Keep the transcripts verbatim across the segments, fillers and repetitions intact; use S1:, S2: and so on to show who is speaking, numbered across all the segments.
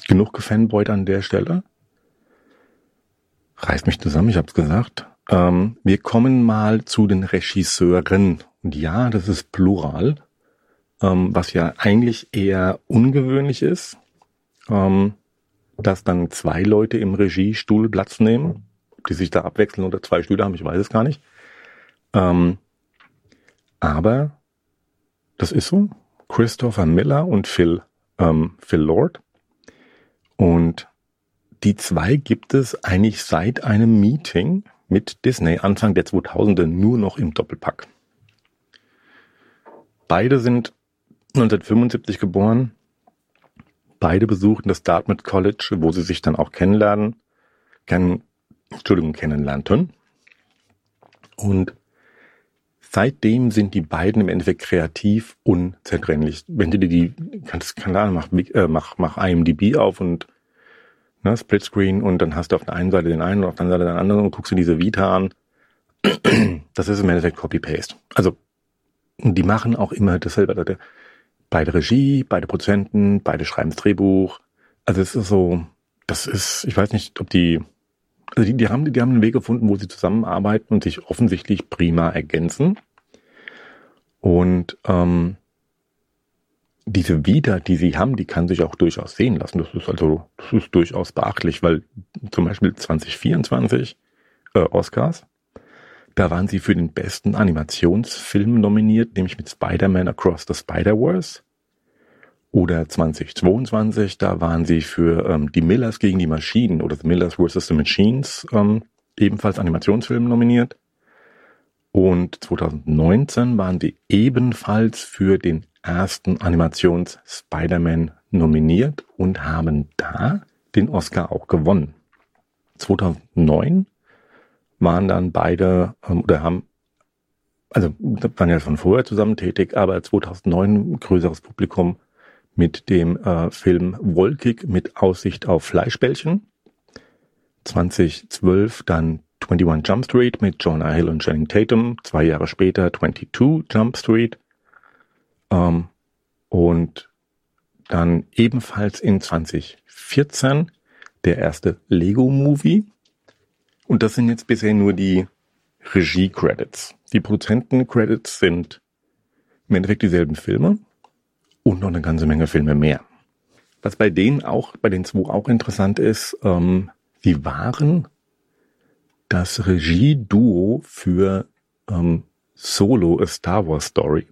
S1: genug gefanboyt an der Stelle. Reiß mich zusammen, ich hab's gesagt. Ähm, wir kommen mal zu den Regisseuren. Und ja, das ist Plural, ähm, was ja eigentlich eher ungewöhnlich ist, ähm, dass dann zwei Leute im Regiestuhl Platz nehmen, ob die sich da abwechseln oder zwei Stühle haben, ich weiß es gar nicht. Ähm, aber das ist so. Christopher Miller und Phil, ähm, Phil Lord. Und die zwei gibt es eigentlich seit einem Meeting mit Disney Anfang der zweitausender nur noch im Doppelpack. Beide sind neunzehnhundertfünfundsiebzig geboren. Beide besuchten das Dartmouth College, wo sie sich dann auch kennenlernen, kennen, Entschuldigung, kennenlernten. Und seitdem sind die beiden im Endeffekt kreativ unzertrennlich. Wenn du dir die, kannst, keine Ahnung, mach, äh, mach, mach I M D B auf und ne, Splitscreen und dann hast du auf der einen Seite den einen und auf der anderen Seite den anderen und guckst dir diese Vita an. Das ist im Endeffekt Copy-Paste. Also, die machen auch immer dasselbe. Beide Regie, beide Produzenten, beide schreiben das Drehbuch. Also es ist so, das ist, ich weiß nicht, ob die, also die, die haben, die haben einen Weg gefunden, wo sie zusammenarbeiten und sich offensichtlich prima ergänzen. Und ähm, diese Vita, die sie haben, die kann sich auch durchaus sehen lassen. Das ist also, das ist durchaus beachtlich, weil zum Beispiel zwanzig vierundzwanzig äh, Oscars, da waren sie für den besten Animationsfilm nominiert, nämlich mit Spider-Man Across the Spider-Verse. Oder zwanzig zweiundzwanzig, da waren sie für ähm, die Millers gegen die Maschinen oder The Millers versus. The Machines ähm, ebenfalls Animationsfilm nominiert. Und zwanzig neunzehn waren sie ebenfalls für den ersten Animations-Spider-Man nominiert und haben da den Oscar auch gewonnen. zweitausendneun waren dann beide, ähm, oder haben, also waren ja schon vorher zusammen tätig, aber zweitausendneun ein größeres Publikum mit dem äh, Film Wolkig mit Aussicht auf Fleischbällchen. zwanzig zwölf dann einundzwanzig Jump Street mit Jonah Hill und Channing Tatum. Zwei Jahre später zweiundzwanzig Jump Street. Ähm, und dann ebenfalls in zwanzig vierzehn der erste Lego-Movie. Und das sind jetzt bisher nur die Regie-Credits. Die Produzenten-Credits sind im Endeffekt dieselben Filme und noch eine ganze Menge Filme mehr. Was bei denen auch, bei den zwei auch interessant ist, ähm, sie waren das Regie-Duo für ähm, Solo, A Star Wars Story.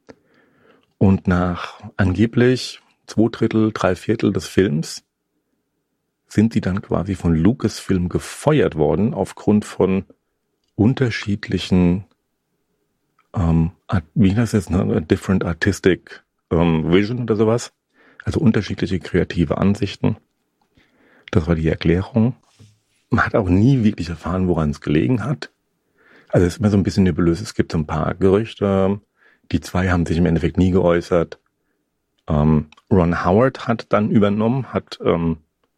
S1: Und nach angeblich zwei Drittel, drei Viertel des Films sind sie dann quasi von Lucasfilm gefeuert worden aufgrund von unterschiedlichen, ähm, wie heißt das, ne? Different Artistic ähm, Vision oder sowas. Also unterschiedliche kreative Ansichten. Das war die Erklärung. Man hat auch nie wirklich erfahren, woran es gelegen hat. Also es ist immer so ein bisschen nebulös. Es gibt so ein paar Gerüchte. Die zwei haben sich im Endeffekt nie geäußert. Ähm, Ron Howard hat dann übernommen, hat ähm,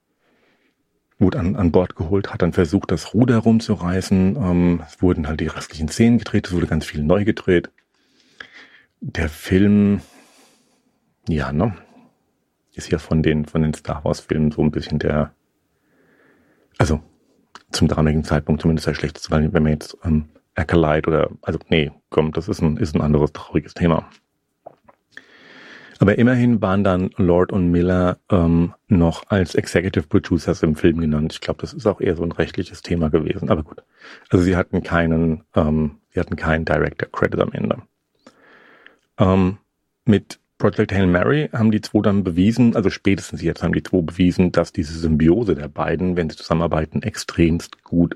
S1: wurde an, an Bord geholt, hat dann versucht, das Ruder rumzureißen. Ähm, es wurden halt die restlichen Szenen gedreht, es wurde ganz viel neu gedreht. Der Film, ja, ne, ist ja von den von den Star Wars Filmen so ein bisschen der, also zum damaligen Zeitpunkt zumindest der schlechteste, weil wenn man jetzt ähm, Acolyte oder, also nee, komm, das ist ein ist ein anderes trauriges Thema. Aber immerhin waren dann Lord und Miller ähm, noch als Executive Producers im Film genannt. Ich glaube, das ist auch eher so ein rechtliches Thema gewesen. Aber gut, also sie hatten keinen, ähm, sie hatten keinen Director Credit am Ende. Ähm, mit Project Hail Mary haben die zwei dann bewiesen, also spätestens jetzt haben die zwei bewiesen, dass diese Symbiose der beiden, wenn sie zusammenarbeiten, extremst gut